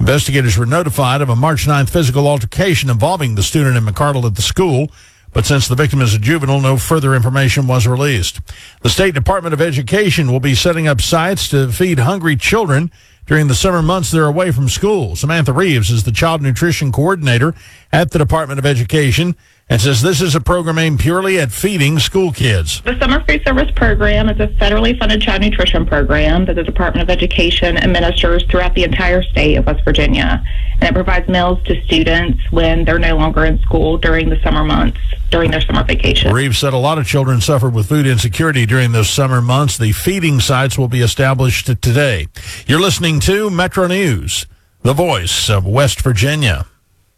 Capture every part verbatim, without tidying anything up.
Investigators were notified of a March ninth physical altercation involving the student and McCardle at the school, but since the victim is a juvenile, no further information was released. The State Department of Education will be setting up sites to feed hungry children during the summer months they're away from school. Samantha Reeves is the child nutrition coordinator at the Department of Education and says this is a program aimed purely at feeding school kids. The Summer Food Service Program is a federally funded child nutrition program that the Department of Education administers throughout the entire state of West Virginia. And it provides meals to students when they're no longer in school during the summer months, during their summer vacation. Reeves said a lot of children suffered with food insecurity during those summer months. The feeding sites will be established today. You're listening to Metro News, the voice of West Virginia.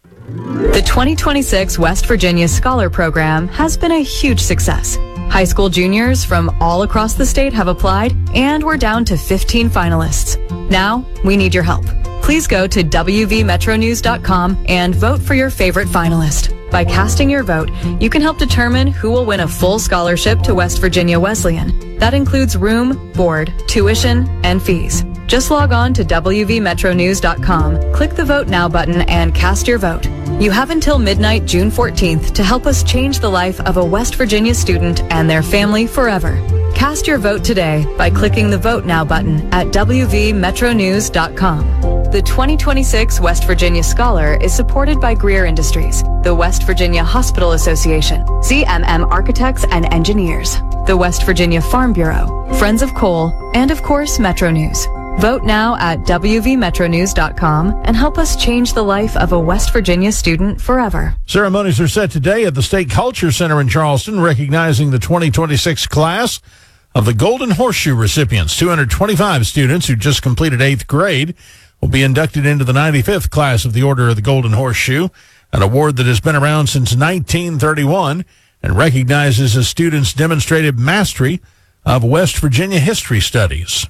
The twenty twenty-six West Virginia Scholar Program has been a huge success. High school juniors from all across the state have applied, and we're down to fifteen finalists. Now, we need your help. Please go to W V metro news dot com and vote for your favorite finalist. By casting your vote, you can help determine who will win a full scholarship to West Virginia Wesleyan. That includes room, board, tuition, and fees. Just log on to W V metro news dot com, click the Vote Now button, and cast your vote. You have until midnight, June fourteenth, to help us change the life of a West Virginia student and their family forever. Cast your vote today by clicking the Vote Now button at W V metro news dot com. The twenty twenty-six West Virginia Scholar is supported by Greer Industries, the West Virginia Hospital Association, Z M M Architects and Engineers, the West Virginia Farm Bureau, Friends of Coal, and of course, Metro News. Vote now at W V metro news dot com and help us change the life of a West Virginia student forever. Ceremonies are set today at the State Culture Center in Charleston, recognizing the twenty twenty-six class of the Golden Horseshoe recipients. two hundred twenty-five students who just completed eighth grade will be inducted into the ninety-fifth class of the Order of the Golden Horseshoe, an award that has been around since nineteen thirty-one and recognizes a student's demonstrated mastery of West Virginia history studies.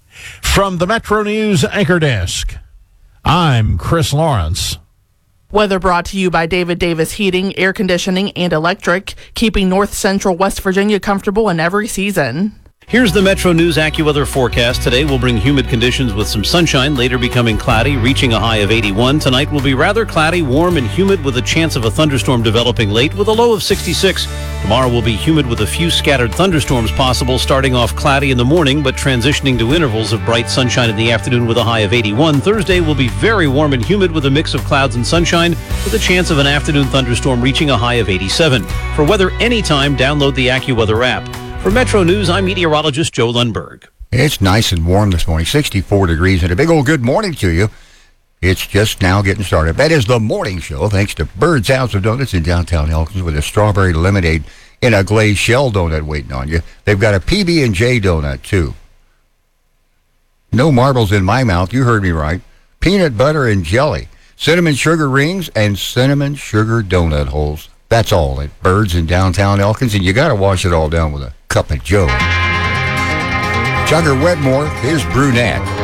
From the Metro News Anchor Desk, I'm Chris Lawrence. Weather brought to you by David Davis Heating, Air Conditioning, and Electric, keeping North Central West Virginia comfortable in every season. Here's the Metro News AccuWeather forecast. Today will bring humid conditions with some sunshine, later becoming cloudy, reaching a high of eighty-one. Tonight will be rather cloudy, warm, and humid with a chance of a thunderstorm developing late with a low of sixty-six. Tomorrow will be humid with a few scattered thunderstorms possible, starting off cloudy in the morning but transitioning to intervals of bright sunshine in the afternoon with a high of eighty-one. Thursday will be very warm and humid with a mix of clouds and sunshine with a chance of an afternoon thunderstorm reaching a high of eighty-seven. For weather anytime, download the AccuWeather app. For Metro News, I'm meteorologist Joe Lundberg. It's nice and warm this morning, sixty-four degrees, and a big old good morning to you. It's just now getting started. That is the morning show, thanks to Bird's House of Donuts in downtown Elkins with a strawberry lemonade in a glazed shell donut waiting on you. They've got a P B and J donut, too. No marbles in my mouth, you heard me right. Peanut butter and jelly, cinnamon sugar rings, and cinnamon sugar donut holes. That's all at Birds in downtown Elkins, and you got to wash it all down with a cup of Joe. Chugger Wedmore, his brunette.